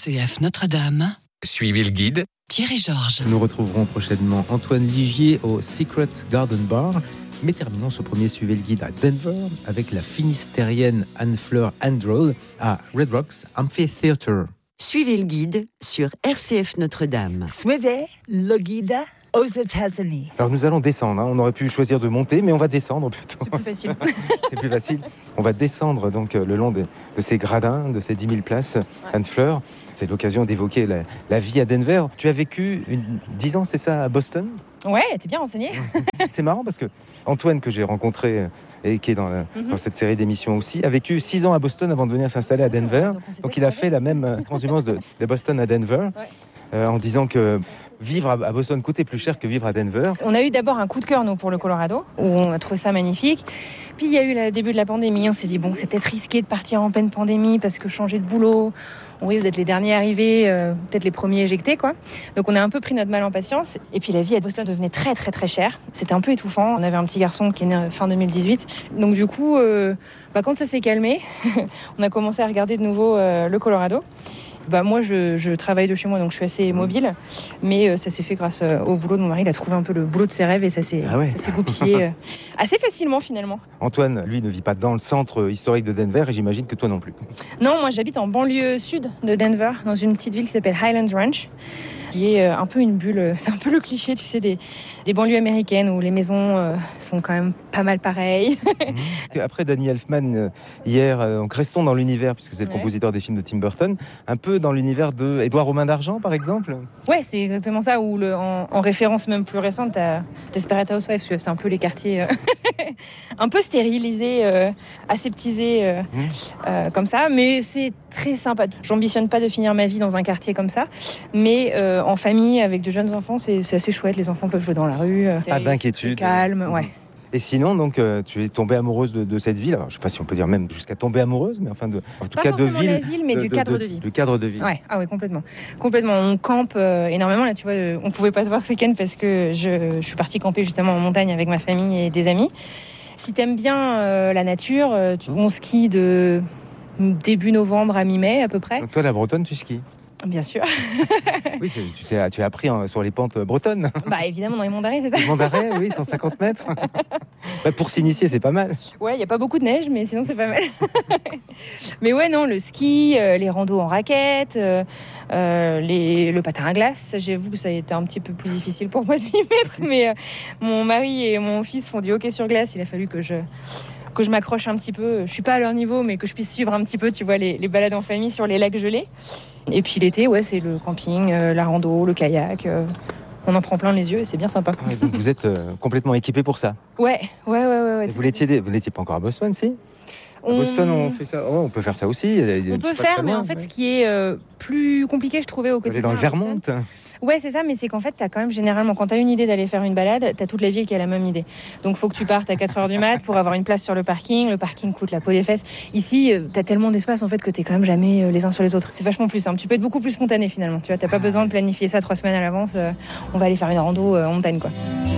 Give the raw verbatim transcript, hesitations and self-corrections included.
C F Notre-Dame. Suivez le guide. Thierry Georges. Nous retrouverons prochainement Antoine Ligier au Secret Garden Bar. Mais terminons ce premier Suivez le guide à Denver avec la finistérienne Anne-Fleur Andrew à Red Rocks Amphitheatre. Suivez le guide sur R C F Notre-Dame. Suivez le guide aux États-Unis. Alors nous allons descendre, hein. On aurait pu choisir de monter, mais on va descendre plutôt. C'est plus facile. C'est plus facile. On va descendre donc le long de, de ces gradins, de ces dix mille places. Ouais. Anne-Fleur, c'est l'occasion d'évoquer la, la vie à Denver. Tu as vécu une, dix ans, c'est ça, à Boston ? Ouais, t'es bien renseigné. C'est marrant parce que Antoine, que j'ai rencontré et qui est dans, la, mm-hmm. dans cette série d'émissions aussi, a vécu six ans à Boston avant de venir s'installer à Denver. Donc, donc il a fait la même transhumance de, de Boston à Denver, ouais. euh, en disant que vivre à Boston coûtait plus cher que vivre à Denver. On a eu d'abord un coup de cœur, nous, pour le Colorado, où on a trouvé ça magnifique. Puis il y a eu le début de la pandémie. On s'est dit, bon, c'est peut-être risqué de partir en pleine pandémie parce que changer de boulot, on risque d'être les derniers arrivés, euh, peut-être les premiers éjectés, quoi. Donc on a un peu pris notre mal en patience. Et puis la vie à Boston devenait très, très, très chère. C'était un peu étouffant. On avait un petit garçon qui est né fin deux mille dix-huit. Donc du coup, euh, bah, quand ça s'est calmé, on a commencé à regarder de nouveau euh, le Colorado. Bah, moi, je, je travaille de chez moi, donc je suis assez mobile. Mais euh, ça s'est fait grâce euh, au boulot de mon mari. Il a trouvé un peu le boulot de ses rêves et ça s'est, ah ouais. ça s'est goupillé euh, assez facilement, finalement. Antoine, lui, ne vit pas dans le centre historique de Denver et j'imagine que toi non plus. Non, moi, j'habite en banlieue sud de Denver, dans une petite ville qui s'appelle Highlands Ranch, qui est un peu une bulle. C'est un peu le cliché, tu sais, des, des banlieues américaines où les maisons euh, sont quand même pas mal pareilles. Après Danny Elfman, euh, hier, euh, donc restons dans l'univers, puisque c'est le ouais. compositeur des films de Tim Burton, un peu dans l'univers de Édouard aux mains d'argent, par exemple. Ouais, c'est exactement ça, ou le, en, en référence même plus récente, t'as Desperate Housewives, c'est un peu les quartiers euh, un peu stérilisés, euh, aseptisés, euh, mmh. euh, comme ça, mais c'est très sympa. J'ambitionne pas de finir ma vie dans un quartier comme ça, mais euh, en famille, avec de jeunes enfants, c'est, c'est assez chouette. Les enfants peuvent jouer dans la rue. Pas d'inquiétude. Calme, ouais. Et sinon, donc, euh, tu es tombée amoureuse de, de cette ville. Alors, je ne sais pas si on peut dire même jusqu'à tomber amoureuse, mais enfin, de, en tout pas cas, de ville. Pas la ville, mais de, du de, cadre de, de vie. Du cadre de vie. Ouais, ah ouais, complètement. Complètement. On campe euh, énormément. Là, tu vois, on ne pouvait pas se voir ce week-end parce que je, je suis partie camper justement en montagne avec ma famille et des amis. Si tu aimes bien euh, la nature, euh, tu, on skie de début novembre à mi-mai à peu près. Donc, toi, la Bretonne, tu skis ? Bien sûr. Oui, tu, t'es, tu as appris hein, sur les pentes bretonnes. Bah évidemment, dans les monts d'Arrée, c'est ça. Les monts d'Arrée, oui, cent cinquante mètres. Bah, pour s'initier, c'est pas mal. Ouais, il n'y a pas beaucoup de neige, mais sinon, c'est pas mal. Mais ouais, non, le ski, euh, les randos en raquettes, euh, euh, les, le patin à glace. J'avoue que ça a été un petit peu plus difficile pour moi de m'y mettre. Mais euh, mon mari et mon fils font du hockey sur glace. Il a fallu que je... que je m'accroche un petit peu, je suis pas à leur niveau, mais que je puisse suivre un petit peu, tu vois, les, les balades en famille sur les lacs gelés. Et puis l'été, ouais, c'est le camping, euh, la rando, le kayak. Euh, on en prend plein les yeux et c'est bien sympa. Ouais, donc vous êtes euh, complètement équipé pour ça. Ouais, ouais, ouais, ouais. ouais vous l'étiez, vous l'étiez pas encore à Boston, si ? On... À Boston, on fait ça. Oh, on peut faire ça aussi. Il y a, il y a on peut faire, mais en fait, ouais. ce qui est euh, plus compliqué, je trouvais au quotidien. Vous êtes dans le Vermont. Ouais, c'est ça, mais c'est qu'en fait, t'as quand même généralement, quand t'as une idée d'aller faire une balade, t'as toute la ville qui a la même idée. Donc, faut que tu partes à quatre heures du mat pour avoir une place sur le parking. Le parking coûte la peau des fesses. Ici, t'as tellement d'espace, en fait, que t'es quand même jamais les uns sur les autres. C'est vachement plus simple. Tu peux être beaucoup plus spontané, finalement. Tu vois, t'as pas besoin de planifier ça trois semaines à l'avance. On va aller faire une rando en montagne, quoi.